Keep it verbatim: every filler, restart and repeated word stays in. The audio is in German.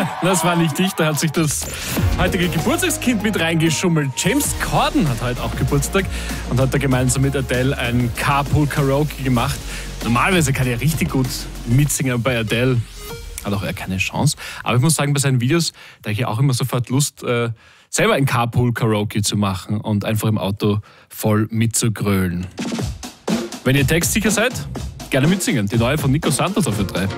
Das war nicht ich, da hat sich das heutige Geburtstagskind mit reingeschummelt. James Corden hat heute auch Geburtstag und hat da gemeinsam mit Adele ein Carpool Karaoke gemacht. Normalerweise kann er richtig gut mitsingen bei Adele. Hat auch er keine Chance. Aber ich muss sagen, bei seinen Videos, da habe ich auch immer sofort Lust, äh, selber ein Carpool Karaoke zu machen und einfach im Auto voll mitzugrölen. Wenn ihr textsicher seid, gerne mitsingen. Die neue von Nico Santos auf Ö drei.